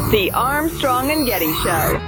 The Armstrong and Getty Show.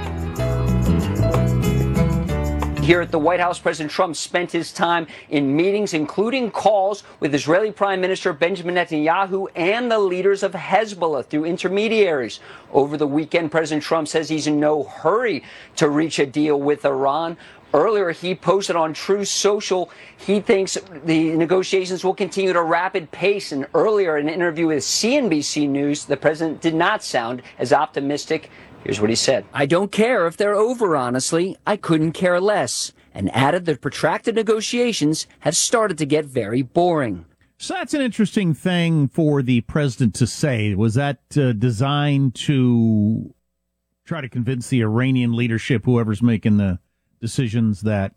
Here at the White House, President Trump spent his time in meetings, including calls with Israeli Prime Minister Benjamin Netanyahu and the leaders of Hezbollah through intermediaries. Over the weekend, President Trump says he's in no hurry to reach a deal with Iran. Earlier, he posted on Truth Social he thinks the negotiations will continue at a rapid pace. And earlier, in an interview with CNBC News, the president did not sound as optimistic. Here's what he said. I don't care if they're over, honestly. I couldn't care less. And added that protracted negotiations have started to get very boring. So that's an interesting thing for the president to say. Was that designed to try to convince the Iranian leadership, whoever's making the decisions, that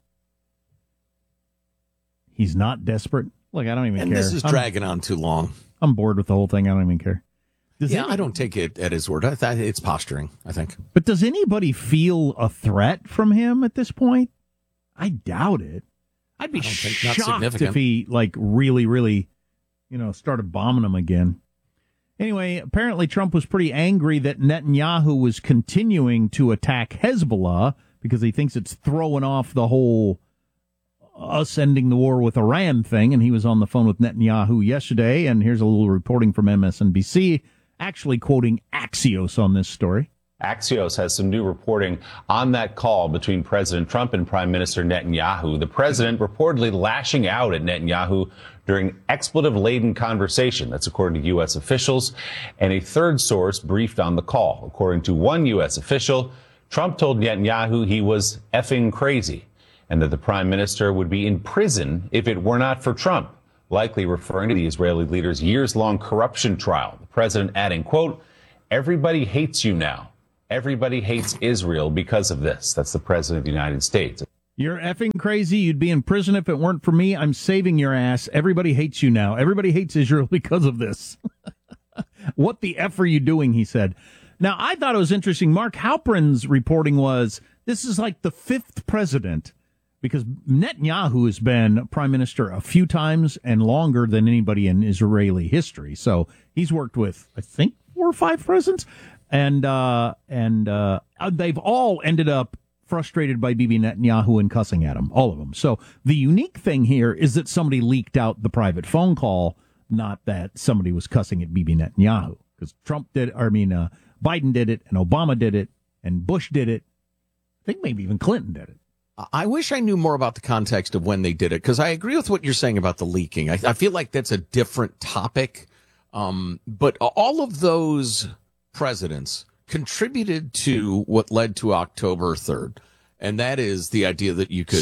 he's not desperate? Look, I don't even care. And this is dragging on too long. I'm bored with the whole thing. I don't even care. I don't take it at his word. It's posturing, I think. But does anybody feel a threat from him at this point? I doubt it. I'd be shocked if he really, started bombing them again. Anyway, apparently Trump was pretty angry that Netanyahu was continuing to attack Hezbollah because he thinks it's throwing off the whole us ending the war with Iran thing. And he was on the phone with Netanyahu yesterday. And here's a little reporting from MSNBC, actually quoting Axios on this story. Axios has some new reporting on that call between President Trump and Prime Minister Netanyahu. The president reportedly lashing out at Netanyahu during expletive-laden conversation. That's according to U.S. officials. And a third source briefed on the call. According to one U.S. official, Trump told Netanyahu he was effing crazy and that the prime minister would be in prison if it were not for Trump, likely referring to the Israeli leader's years-long corruption trial. The president adding, quote, "Everybody hates you now. Everybody hates Israel because of this." That's the president of the United States. You're effing crazy. You'd be in prison if it weren't for me. I'm saving your ass. Everybody hates you now. Everybody hates Israel because of this. What the F are you doing, he said. Now, I thought it was interesting. Mark Halperin's reporting was this is like the fifth president, because Netanyahu has been prime minister a few times and longer than anybody in Israeli history. So he's worked with, I think, 4 or 5 presidents. And they've all ended up frustrated by Bibi Netanyahu and cussing at him, all of them. So the unique thing here is that somebody leaked out the private phone call, not that somebody was cussing at Bibi Netanyahu. Because Biden did it, and Obama did it, and Bush did it. I think maybe even Clinton did it. I wish I knew more about the context of when they did it, because I agree with what you're saying about the leaking. I feel like that's a different topic. But all of those presidents contributed to what led to October 3rd. And that is the idea that you could...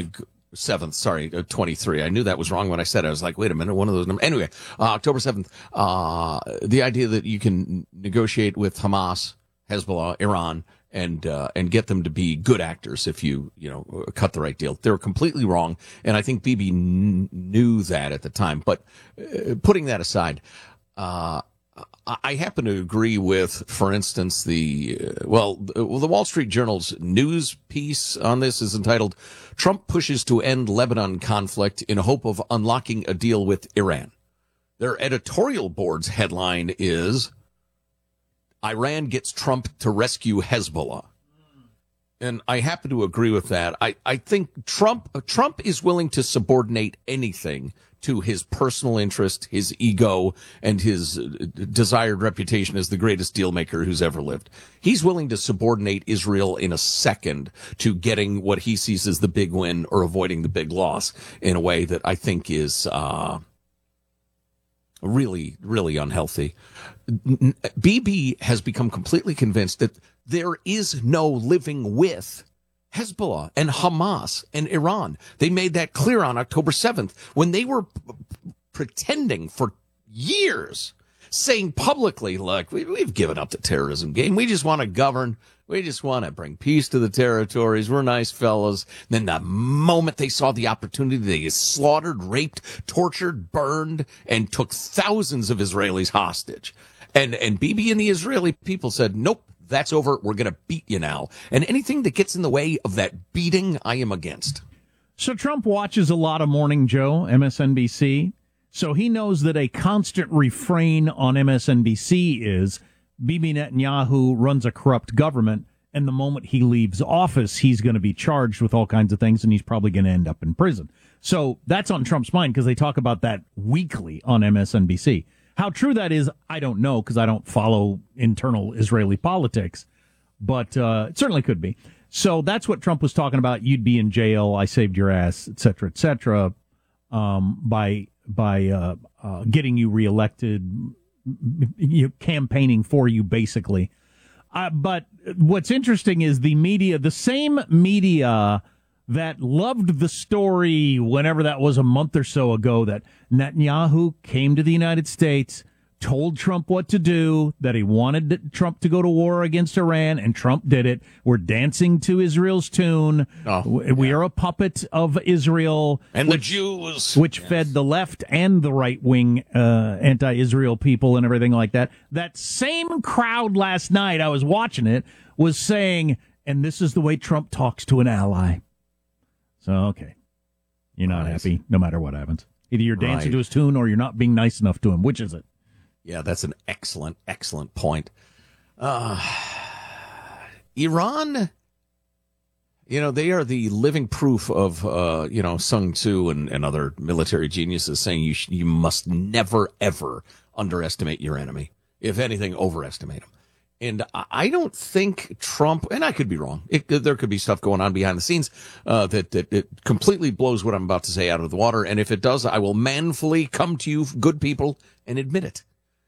7th, 23. I knew that was wrong when I said it. I was like, wait a minute, one of those numbers. Anyway, October 7th, the idea that you can negotiate with Hamas, Hezbollah, Iran, and get them to be good actors if you cut the right deal. They were completely wrong, and I think Bibi knew that at the time. But putting that aside, I happen to agree with, for instance, the Wall Street Journal's news piece on this is entitled, "Trump pushes to end Lebanon conflict in hope of unlocking a deal with Iran." Their editorial board's headline is, "Iran gets Trump to rescue Hezbollah." And I happen to agree with that. I think Trump is willing to subordinate anything to his personal interest, his ego, and his desired reputation as the greatest deal maker who's ever lived. He's willing to subordinate Israel in a second to getting what he sees as the big win or avoiding the big loss in a way that I think is really, really unhealthy. Bibi has become completely convinced that there is no living with Hezbollah and Hamas and Iran. They made that clear on October 7th when they were pretending for years, saying publicly, look, we've given up the terrorism game. We just want to govern. We just want to bring peace to the territories. We're nice fellows. Then the moment they saw the opportunity, they slaughtered, raped, tortured, burned, and took thousands of Israelis hostage. And Bibi and the Israeli people said, nope, that's over. We're going to beat you now. And anything that gets in the way of that beating, I am against. So Trump watches a lot of Morning Joe, MSNBC. So he knows that a constant refrain on MSNBC is Bibi Netanyahu runs a corrupt government, and the moment he leaves office, he's going to be charged with all kinds of things, and he's probably going to end up in prison. So that's on Trump's mind because they talk about that weekly on MSNBC. How true that is, I don't know because I don't follow internal Israeli politics, but it certainly could be. So that's what Trump was talking about. You'd be in jail. I saved your ass, et cetera, by getting you reelected, campaigning for you, basically. But what's interesting is the media, the same media that loved the story whenever that was a month or so ago that Netanyahu came to the United States, told Trump what to do, that he wanted Trump to go to war against Iran, and Trump did it. We're dancing to Israel's tune. We are a puppet of Israel. And the Jews. Which fed the left and the right-wing anti-Israel people and everything like that. That same crowd last night, I was watching it, was saying, and this is the way Trump talks to an ally. So, okay. You're not happy no matter what happens. Either you're dancing to his tune or you're not being nice enough to him. Which is it? Yeah, that's an excellent, excellent point. Iran, they are the living proof of, Sun Tzu and other military geniuses saying you must never, ever underestimate your enemy. If anything, overestimate him. And I don't think Trump, and I could be wrong, there could be stuff going on behind the scenes that it completely blows what I'm about to say out of the water. And if it does, I will manfully come to you, good people, and admit it.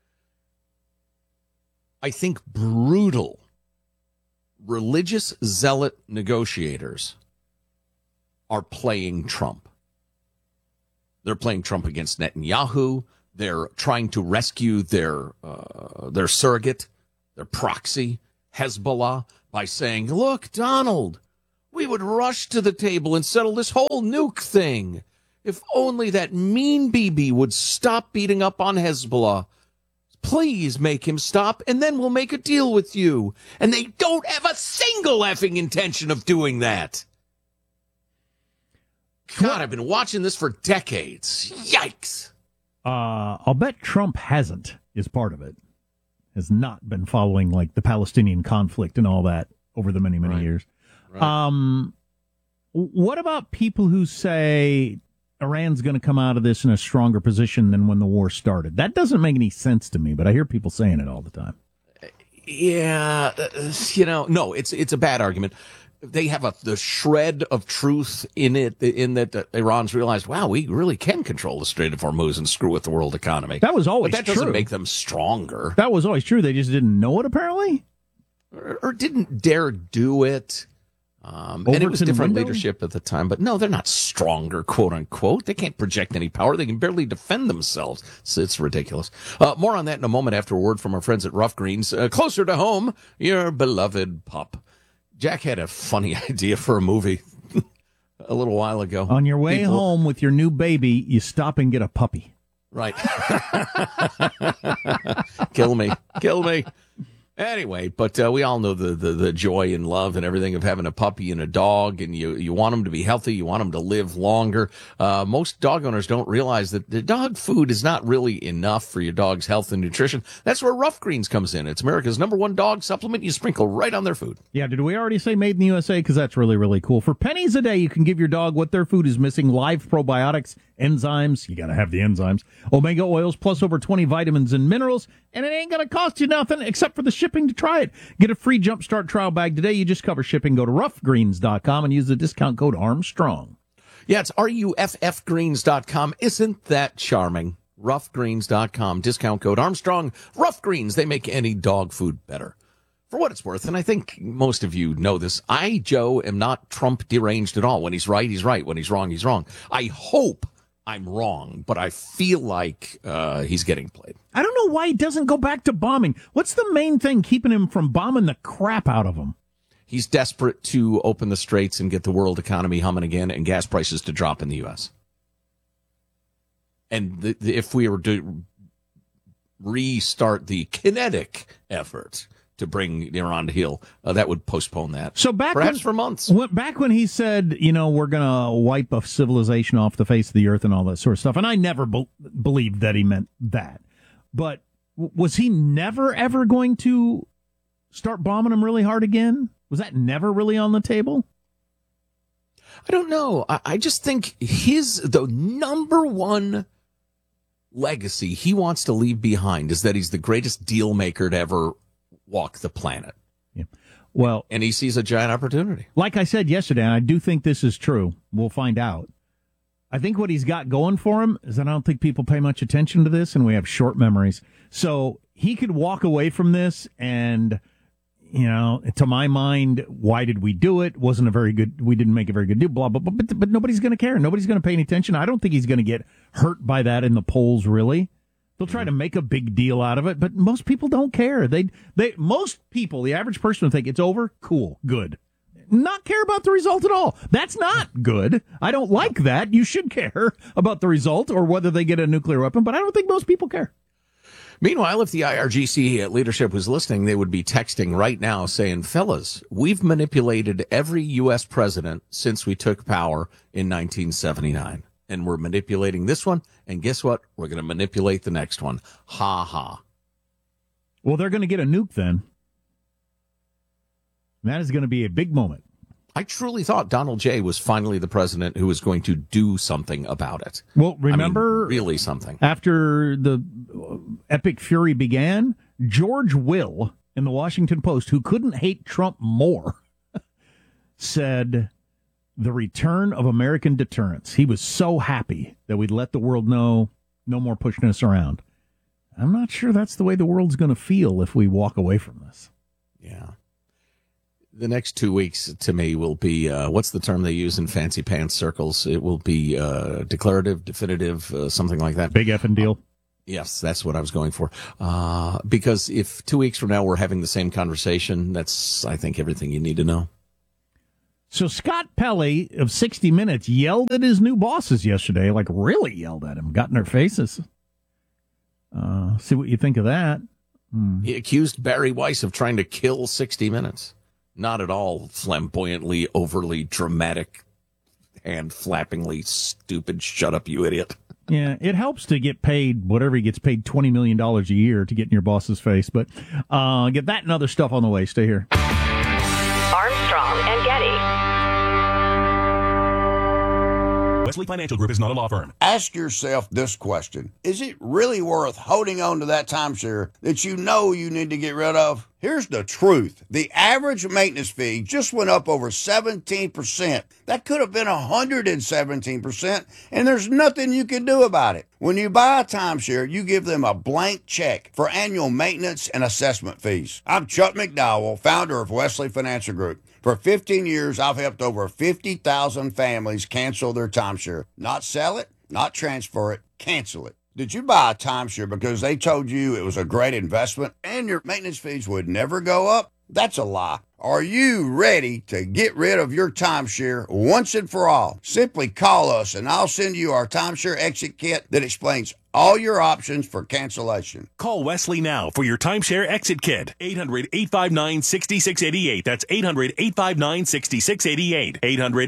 I think brutal, religious zealot negotiators are playing Trump. They're playing Trump against Netanyahu. They're trying to rescue their surrogate, their proxy, Hezbollah, by saying, look, Donald, we would rush to the table and settle this whole nuke thing. If only that mean Bibi would stop beating up on Hezbollah. Please make him stop, and then we'll make a deal with you. And they don't have a single effing intention of doing that. God, I've been watching this for decades. Yikes. I'll bet Trump hasn't, is part of it. Has not been following, like, the Palestinian conflict and all that over the many, many years. Right. What about people who say Iran's going to come out of this in a stronger position than when the war started? That doesn't make any sense to me, but I hear people saying it all the time. Yeah, no, it's a bad argument. They have the shred of truth in it, in that Iran's realized, wow, we really can control the Strait of Hormuz and screw with the world economy. That was always true. But that doesn't make them stronger. That was always true. They just didn't know it, apparently? Or didn't dare do it. And it was different leadership at the time. But no, they're not stronger, quote unquote. They can't project any power. They can barely defend themselves. So it's ridiculous. More on that in a moment after a word from our friends at Rough Greens. Closer to home, your beloved pup. Jack had a funny idea for a movie a little while ago. On your way home with your new baby, you stop and get a puppy. Right. Kill me. Anyway, but we all know the joy and love and everything of having a puppy and a dog, and you want them to be healthy, you want them to live longer. Most dog owners don't realize that the dog food is not really enough for your dog's health and nutrition. That's where Rough Greens comes in. It's America's #1 dog supplement you sprinkle right on their food. Yeah, did we already say made in the USA? Because that's really, really cool. For pennies a day, you can give your dog what their food is missing: live probiotics, enzymes, you got to have the enzymes, omega oils, plus over 20 vitamins and minerals, and it ain't going to cost you nothing except for the shipping to try it. Get a free Jumpstart trial bag today. You just cover shipping. Go to roughgreens.com and use the discount code Armstrong. Yeah, it's RUFFgreens.com. Isn't that charming? Roughgreens.com, discount code Armstrong. Rough Greens, they make any dog food better. For what it's worth, and I think most of you know this, I, Joe, am not Trump deranged at all. When he's right, he's right. When he's wrong, he's wrong. I hope I'm wrong, but I feel like he's getting played. I don't know why he doesn't go back to bombing. What's the main thing keeping him from bombing the crap out of him? He's desperate to open the straits and get the world economy humming again and gas prices to drop in the U.S. And if we were to restart the kinetic effort to bring Iran to heel, that would postpone that. So perhaps for months. Back when he said, we're going to wipe a civilization off the face of the earth and all that sort of stuff, and I never believed that he meant that. But Was he never, ever going to start bombing them really hard again? Was that never really on the table? I don't know. I just think the number one legacy he wants to leave behind is that he's the greatest deal maker to ever walk the planet. Yeah. Well, and he sees a giant opportunity. Like I said yesterday, and I do think this is true. We'll find out. I think what he's got going for him is that I don't think people pay much attention to this, and we have short memories. So he could walk away from this and, to my mind, why did we do it? We didn't make a very good deal, blah, blah, blah. But nobody's going to care. Nobody's going to pay any attention. I don't think he's going to get hurt by that in the polls, really. They'll try to make a big deal out of it, but most people don't care. Most people, the average person will think it's over, cool, good. Not care about the result at all. That's not good. I don't like that. You should care about the result or whether they get a nuclear weapon, but I don't think most people care. Meanwhile, if the IRGC leadership was listening, they would be texting right now saying, fellas, we've manipulated every U.S. president since we took power in 1979. And we're manipulating this one. And guess what? We're going to manipulate the next one. Ha ha. Well, they're going to get a nuke then. That is going to be a big moment. I truly thought Donald J. was finally the president who was going to do something about it. Well, remember, really something. After the epic fury began, George Will in the Washington Post, who couldn't hate Trump more, said the return of American deterrence. He was so happy that we'd let the world know no more pushing us around. I'm not sure that's the way the world's going to feel if we walk away from this. Yeah. The next 2 weeks, to me, will be, what's the term they use in fancy pants circles? It will be declarative, definitive, something like that. Big effing deal. Yes, that's what I was going for. Because if 2 weeks from now we're having the same conversation, that's, I think, everything you need to know. So Scott Pelley of 60 Minutes yelled at his new bosses yesterday, like really yelled at him, got in their faces. See what you think of that. He accused Barry Weiss of trying to kill 60 Minutes. Not at all flamboyantly, overly dramatic, and flappingly stupid, shut up, you idiot. Yeah, it helps to get paid whatever he gets paid, $20 million a year to get in your boss's face. But get that and other stuff on the way. Stay here. Armstrong and Getty. Wesley Financial Group is not a law firm. Ask yourself this question. Is it really worth holding on to that timeshare that you know you need to get rid of? Here's the truth. The average maintenance fee just went up over 17%. That could have been 117%, and there's nothing you can do about it. When you buy a timeshare, you give them a blank check for annual maintenance and assessment fees. I'm Chuck McDowell, founder of Wesley Financial Group. For 15 years, I've helped over 50,000 families cancel their timeshare. Not sell it, not transfer it, cancel it. Did you buy a timeshare because they told you it was a great investment and your maintenance fees would never go up? That's a lie. Are you ready to get rid of your timeshare once and for all? Simply call us and I'll send you our timeshare exit kit that explains all your options for cancellation. Call Wesley now for your timeshare exit kit. 800-859-6688. That's 800-859-6688.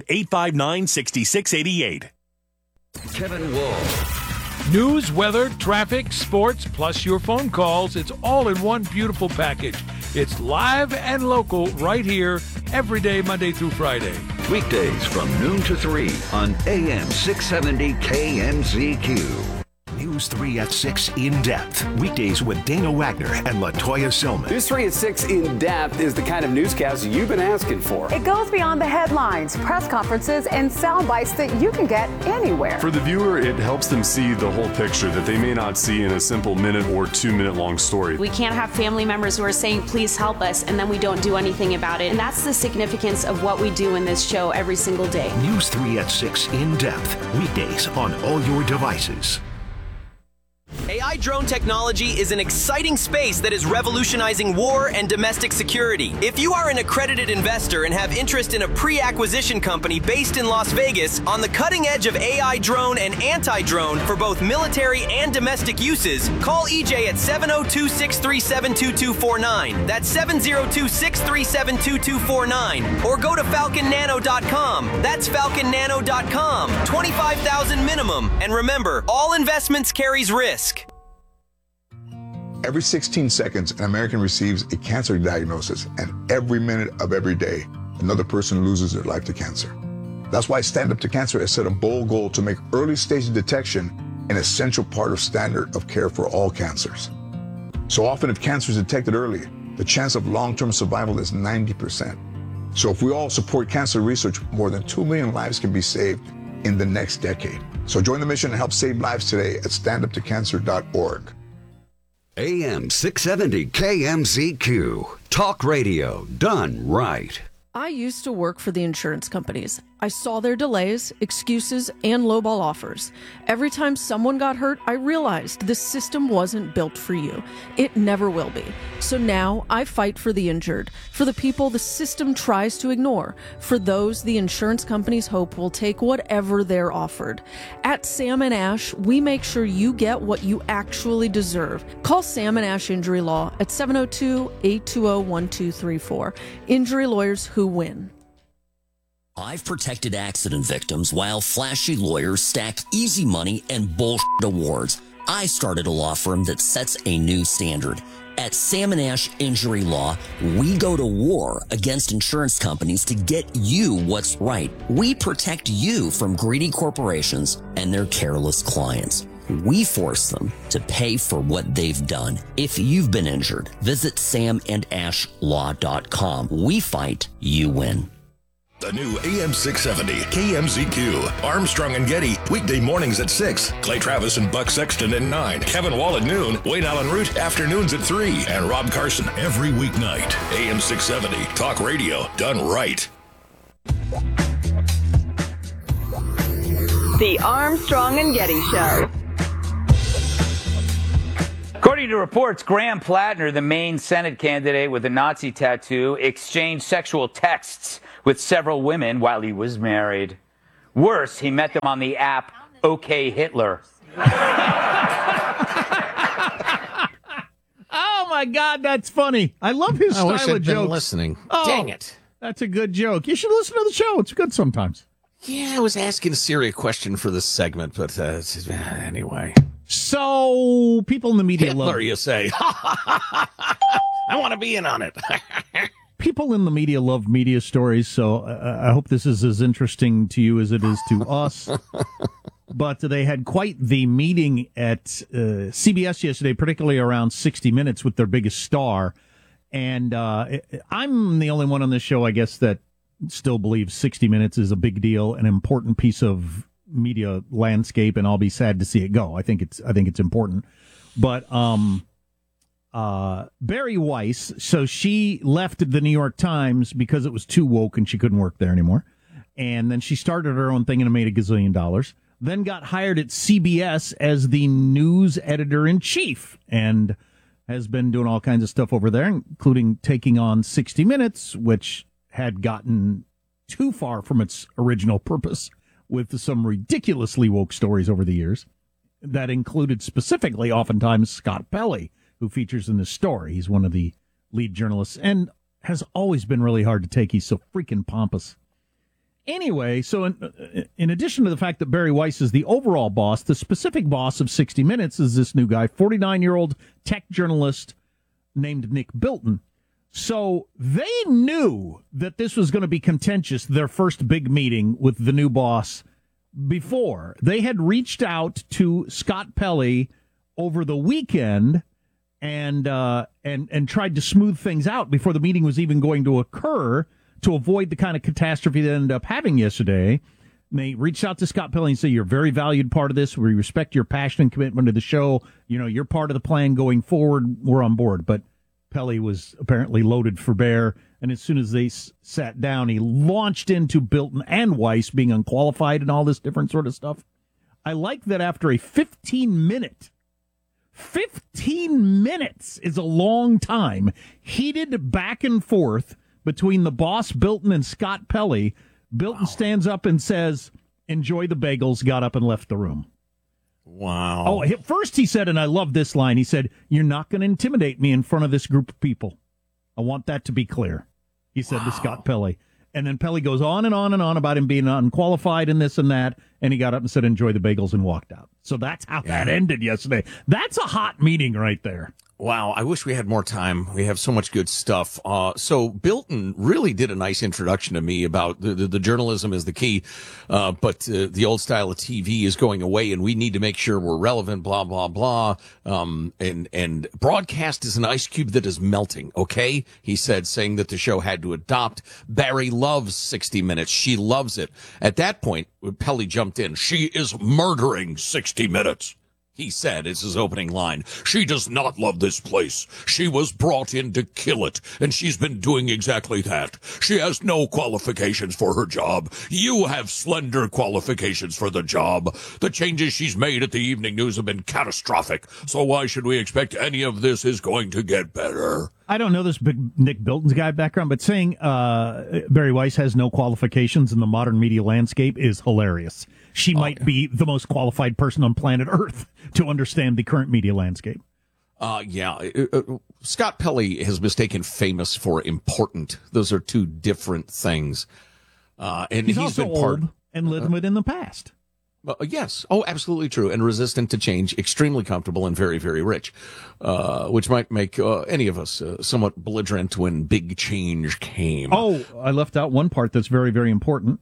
800-859-6688. Kevin Wolf. News, weather, traffic, sports, plus your phone calls. It's all in one beautiful package. It's live and local right here every day, Monday through Friday. Weekdays from noon to 3 on AM 670 KMZQ. News 3 at 6 In Depth. Weekdays with Dana Wagner and LaToya Silman. News 3 at 6 In Depth is the kind of newscast you've been asking for. It goes beyond the headlines, press conferences, and sound bites that you can get anywhere. For the viewer, it helps them see the whole picture that they may not see in a simple minute or 2 minute long story. We can't have family members who are saying, please help us, and then we don't do anything about it. And that's the significance of what we do in this show every single day. News 3 at 6 In Depth. Weekdays on all your devices. AI drone technology is an exciting space that is revolutionizing war and domestic security. If you are an accredited investor and have interest in a pre-acquisition company based in Las Vegas on the cutting edge of AI drone and anti-drone for both military and domestic uses, call EJ at 702-637-2249. That's 702-637-2249. Or go to falconnano.com. That's falconnano.com. $25,000 minimum. And remember, all investments carries risk. Every 16 seconds, an American receives a cancer diagnosis, and every minute of every day, another person loses their life to cancer. That's why Stand Up to Cancer has set a bold goal to make early stage detection an essential part of standard of care for all cancers. So often, if cancer is detected early, the chance of long-term survival is 90%. So if we all support cancer research, more than 2 million lives can be saved in the next decade. So join the mission and help save lives today at standuptocancer.org. AM 670 KMZQ. Talk radio done right. I used to work for the insurance companies. I saw their delays, excuses, and lowball offers. Every time someone got hurt, I realized the system wasn't built for you. It never will be. So now I fight for the injured, for the people the system tries to ignore, for those the insurance companies hope will take whatever they're offered. At Sam & Ash, we make sure you get what you actually deserve. Call Sam & Ash Injury Law at 702-820-1234. Injury lawyers who win. I've protected accident victims while flashy lawyers stack easy money and bullshit awards. I started a law firm that sets a new standard. At Sam & Ash Injury Law, we go to war against insurance companies to get you what's right. We protect you from greedy corporations and their careless clients. We force them to pay for what they've done. If you've been injured, visit samandashlaw.com. We fight, you win. The new AM 670 KMZQ. Armstrong and Getty. Weekday mornings at 6. Clay Travis and Buck Sexton at 9. Kevin Wall at noon. Wayne Allen Root afternoons at 3. And Rob Carson every weeknight. AM 670. Talk radio done right. The Armstrong and Getty Show. According to reports, Graham Plattner, the Maine Senate candidate with a Nazi tattoo, exchanged sexual texts with several women while he was married. Worse, he met them on the app OK Hitler. Oh, my God, that's funny. I love his style wish I'd of been jokes. listening. Oh, dang it. That's a good joke. You should listen to the show. It's good sometimes. Yeah, I was asking Siri a question for this segment, but anyway. So, people in the media Hitler, love... you say. I want to be in on it. People in the media love media stories, so I hope this is as interesting to you as it is to us. But they had quite the meeting at CBS yesterday, particularly around 60 Minutes with their biggest star. And I'm the only one on this show, I guess, that still believes 60 Minutes is a big deal, an important piece of media landscape, and I'll be sad to see it go. I think it's important. But Barry Weiss, so she left the New York Times because it was too woke and she couldn't work there anymore. And then she started her own thing and made $1 gazillion. Then got hired at CBS as the news editor-in-chief and has been doing all kinds of stuff over there, including taking on 60 Minutes, which had gotten too far from its original purpose with some ridiculously woke stories over the years that included specifically oftentimes Scott Pelley, who features in this story. He's one of the lead journalists and has always been really hard to take. He's so freaking pompous. Anyway, so in addition to the fact that Barry Weiss is the overall boss, the specific boss of 60 Minutes is this new guy, 49-year-old tech journalist named Nick Bilton. So they knew that this was going to be contentious, their first big meeting with the new boss, before. They had reached out to Scott Pelley over the weekend and tried to smooth things out before the meeting was even going to occur to avoid the kind of catastrophe they ended up having yesterday. And they reached out to Scott Pelley and said, "You're a very valued part of this. We respect your passion and commitment to the show. You know, you're part of the plan going forward. We're on board." But Pelley was apparently loaded for bear, and as soon as they sat down, he launched into Bilton and Weiss being unqualified and all this different sort of stuff. I like that after a 15 minutes is a long time, heated back and forth between the boss, Bilton, and Scott Pelley, Bilton stands up and says, "Enjoy the bagels," got up and left the room. Wow. Oh, first he said, and I love this line, he said, "You're not going to intimidate me in front of this group of people. I want that to be clear," he said to Scott Pelley. And then Pelley goes on and on and on about him being unqualified and this and that, and he got up and said, "Enjoy the bagels," and walked out. So that's how that ended yesterday. That's a hot meeting right there. Wow, I wish we had more time. We have so much good stuff. So Bilton really did a nice introduction to me about the journalism is the key, but the old style of TV is going away, and we need to make sure we're relevant, blah, blah, blah. And broadcast is an ice cube that is melting, okay? He said, saying that the show had to adopt. Barry loves 60 Minutes. She loves it. At that point, Pelly jumped in. She is murdering 60 Minutes. He said, it's his opening line, she does not love this place. She was brought in to kill it, and she's been doing exactly that. She has no qualifications for her job. You have slender qualifications for the job. The changes she's made at the evening news have been catastrophic, so why should we expect any of this is going to get better? I don't know this big Nick Bilton's guy background, but saying Barry Weiss has no qualifications in the modern media landscape is hilarious. She might be the most qualified person on planet Earth to understand the current media landscape. Scott Pelley has mistaken famous for important. Those are two different things. And he's also been old and lived with in the past. Yes. Oh, absolutely true. And resistant to change, extremely comfortable, and very, very rich, which might make any of us somewhat belligerent when big change came. Oh, I left out one part that's very, very important.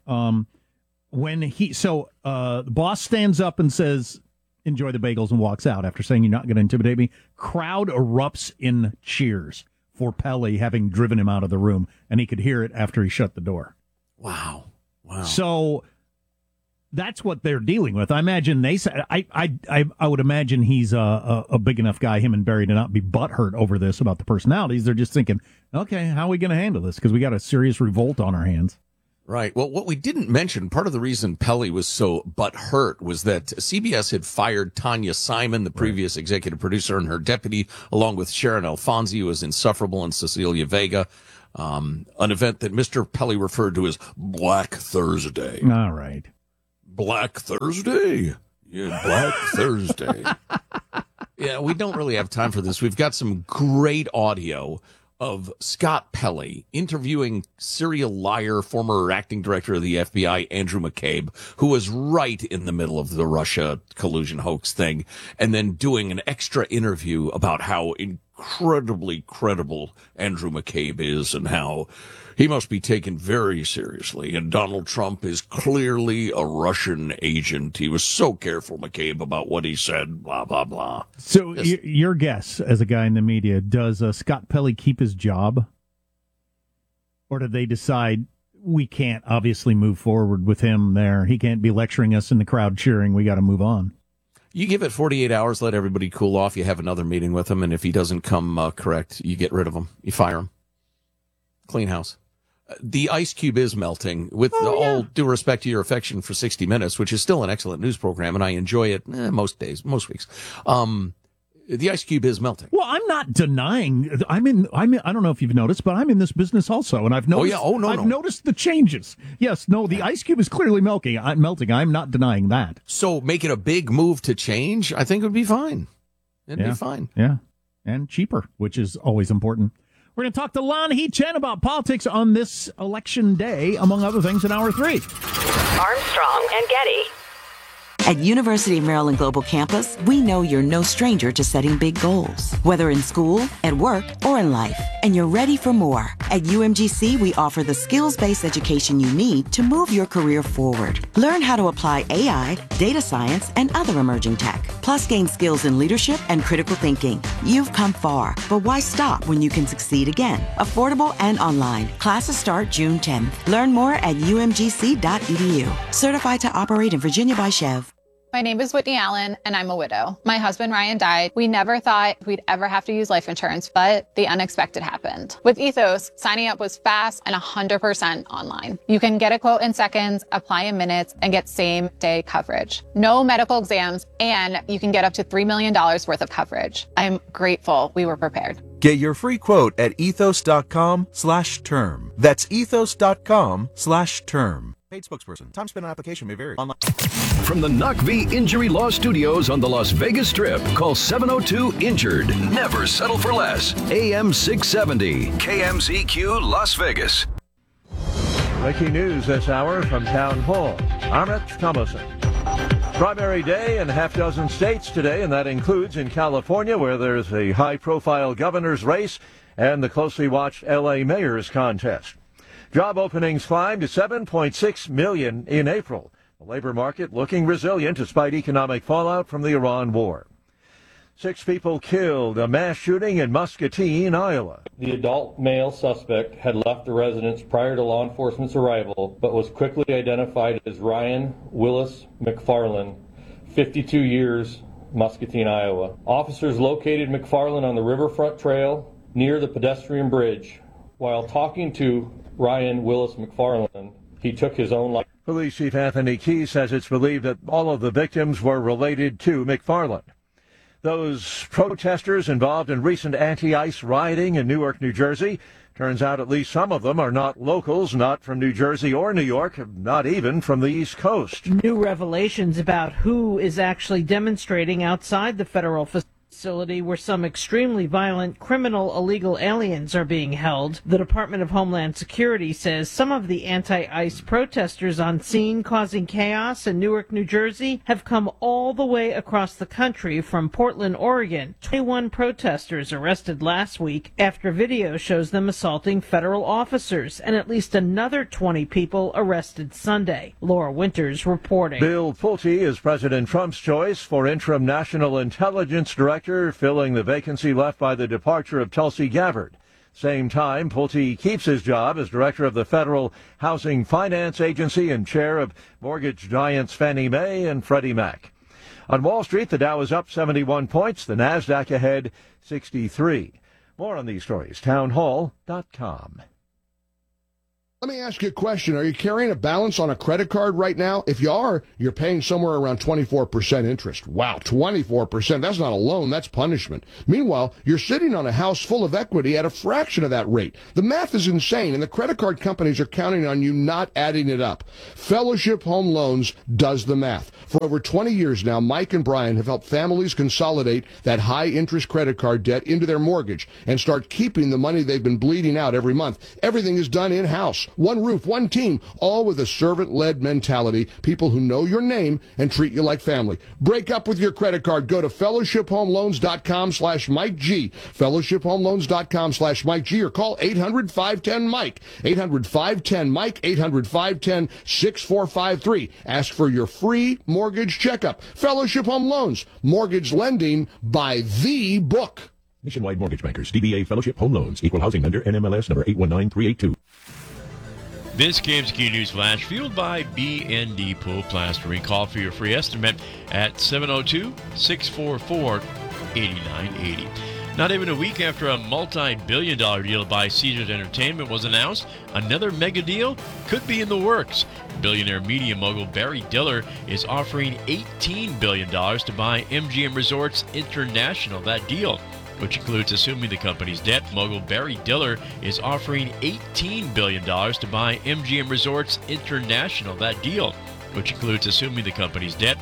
The boss stands up and says, enjoy the bagels, and walks out after saying, you're not going to intimidate me. Crowd erupts in cheers for Pelley having driven him out of the room, and he could hear it after he shut the door. Wow. So that's what they're dealing with. I imagine they said, I would imagine he's a big enough guy, him and Barry, to not be butthurt over this about the personalities. They're just thinking, okay, how are we going to handle this? Because we got a serious revolt on our hands. Right. Well, what we didn't mention, part of the reason Pelley was so butthurt was that CBS had fired Tanya Simon, the previous executive producer, and her deputy, along with Sharon Alfonsi, who was insufferable, and Cecilia Vega. An event that Mr. Pelley referred to as Black Thursday. All right. Black Thursday. Yeah, Black Thursday. Yeah, we don't really have time for this. We've got some great audio of Scott Pelley interviewing serial liar, former acting director of the FBI, Andrew McCabe, who was right in the middle of the Russia collusion hoax thing, and then doing an extra interview about how incredibly credible Andrew McCabe is and how he must be taken very seriously. And Donald Trump is clearly a Russian agent. He was so careful, McCabe, about what he said, blah, blah, blah. So your guess, as a guy in the media, does Scott Pelley keep his job? Or do they decide we can't obviously move forward with him there? He can't be lecturing us in the crowd cheering. We got to move on. You give it 48 hours, let everybody cool off. You have another meeting with him, and if he doesn't come correct, you get rid of him. You fire him. Clean house. The ice cube is melting, with all due respect to your affection for 60 Minutes, which is still an excellent news program, and I enjoy it most days, most weeks. The ice cube is melting. Well, I'm not denying. I don't know if you've noticed, but I'm in this business also, and I've noticed. I've noticed the changes. Yes, the ice cube is clearly melting. I'm not denying that. So making a big move to change, I think would be fine. It'd be fine. Yeah, and cheaper, which is always important. We're going to talk to Lon He-Chen about politics on this election day, among other things, in Hour 3. Armstrong and Getty. At University of Maryland Global Campus, we know you're no stranger to setting big goals, whether in school, at work, or in life, and you're ready for more. At UMGC, we offer the skills-based education you need to move your career forward. Learn how to apply AI, data science, and other emerging tech, plus gain skills in leadership and critical thinking. You've come far, but why stop when you can succeed again? Affordable and online. Classes start June 10th. Learn more at umgc.edu. Certified to operate in Virginia by Chev. My name is Whitney Allen, and I'm a widow. My husband, Ryan, died. We never thought we'd ever have to use life insurance, but the unexpected happened. With Ethos, signing up was fast and 100% online. You can get a quote in seconds, apply in minutes, and get same-day coverage. No medical exams, and you can get up to $3 million worth of coverage. I'm grateful we were prepared. Get your free quote at ethos.com/term. That's ethos.com/term. Paid spokesperson. Time spent on application may vary. Online. From the NACV Injury Law Studios on the Las Vegas Strip, call 702-INJURED. Never settle for less. AM 670, KMZQ Las Vegas. Breaking news this hour from Town Hall. Amit Thomason. Primary day in a half dozen states today, and that includes in California, where there's a high-profile governor's race and the closely watched L.A. mayor's contest. Job openings climbed to 7.6 million in April. The labor market looking resilient despite economic fallout from the Iran war. 6 people killed, a mass shooting in Muscatine, Iowa. The adult male suspect had left the residence prior to law enforcement's arrival, but was quickly identified as Ryan Willis McFarland, 52 years, Muscatine, Iowa. Officers located McFarland on the Riverfront Trail near the pedestrian bridge. While talking to Ryan Willis McFarland, he took his own life. Police Chief Anthony Key says it's believed that all of the victims were related to McFarland. Those protesters involved in recent anti-ICE rioting in Newark, New Jersey, turns out at least some of them are not locals, not from New Jersey or New York, not even from the East Coast. New revelations about who is actually demonstrating outside the federal facility where some extremely violent criminal illegal aliens are being held. The Department of Homeland Security says some of the anti-ICE protesters on scene causing chaos in Newark, New Jersey have come all the way across the country from Portland, Oregon. 21 protesters arrested last week after video shows them assaulting federal officers, and at least another 20 people arrested Sunday. Laura Winters reporting. Bill Pulte is President Trump's choice for interim National Intelligence Director, filling the vacancy left by the departure of Tulsi Gabbard. Same time, Pulte keeps his job as director of the Federal Housing Finance Agency and chair of mortgage giants Fannie Mae and Freddie Mac. On Wall Street, the Dow is up 71 points, the Nasdaq ahead 63. More on these stories, townhall.com. Let me ask you a question. Are you carrying a balance on a credit card right now? If you are, you're paying somewhere around 24% interest. Wow, 24%. That's not a loan, that's punishment. Meanwhile, you're sitting on a house full of equity at a fraction of that rate. The math is insane, and the credit card companies are counting on you not adding it up. Fellowship Home Loans does the math. For over 20 years now, Mike and Brian have helped families consolidate that high-interest credit card debt into their mortgage and start keeping the money they've been bleeding out every month. Everything is done in-house. One roof, one team, all with a servant-led mentality, people who know your name and treat you like family. Break up with your credit card. Go to fellowshiphomeloans.com/Mike G. fellowshiphomeloans.com/Mike G, or call 800-510-MIKE. 800-510-MIKE, 800-510-6453. Ask for your free mortgage checkup. Fellowship Home Loans. Mortgage lending by the book. Nationwide Mortgage Bankers, DBA Fellowship Home Loans, Equal Housing Lender, NMLS number 819382. This KMZQ News Flash, fueled by BND Pool Plastering. Call for your free estimate at 702-644-8980. Not even a week after a multi-billion-dollar deal by Caesars Entertainment was announced, another mega deal could be in the works. Billionaire media mogul Barry Diller is offering $18 billion to buy MGM Resorts International. That deal, which includes assuming the company's debt. Mogul Barry Diller is offering $18 billion to buy MGM Resorts International. That deal, which includes assuming the company's debt.